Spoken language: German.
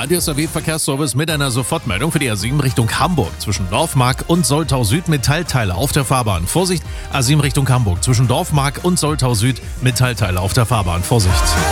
Der DSRW-Verkehrsservice mit einer Sofortmeldung für die A7 Richtung Hamburg. Zwischen Dorfmark und Soltau Süd Metallteile auf der Fahrbahn. Vorsicht, A7 Richtung Hamburg. Zwischen Dorfmark und Soltau Süd Metallteile auf der Fahrbahn. Vorsicht.